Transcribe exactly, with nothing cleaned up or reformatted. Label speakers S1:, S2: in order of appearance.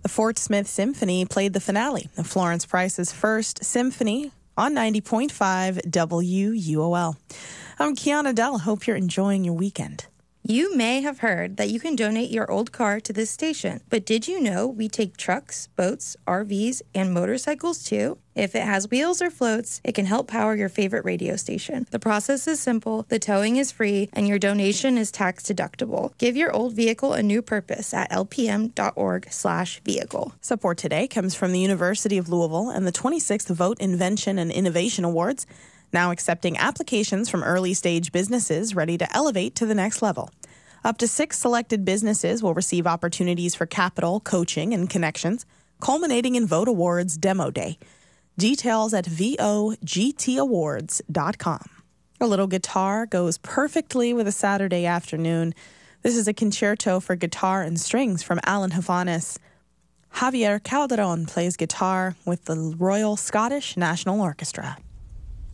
S1: The Fort Smith Symphony played the finale of Florence Price's first symphony on ninety point five W U O L. I'm Kiana Dell. Hope you're enjoying your weekend.
S2: You may have heard that you can donate your old car to this station, but did you know we take trucks, boats, R Vs, and motorcycles too? If it has wheels or floats, it can help power your favorite radio station. The process is simple, the towing is free, and your donation is tax deductible. Give your old vehicle a new purpose at lpm.org slash vehicle.
S1: Support today comes from the University of Louisville and the twenty-sixth Vote Invention and Innovation Awards, now accepting applications from early-stage businesses ready to elevate to the next level. Up to six selected businesses will receive opportunities for capital, coaching, and connections, culminating in Vote Awards Demo Day. Details at vogt awards dot com. A little guitar goes perfectly with a Saturday afternoon. This is a concerto for guitar and strings from Alan Havanis. Javier Calderon plays guitar with the Royal Scottish National Orchestra.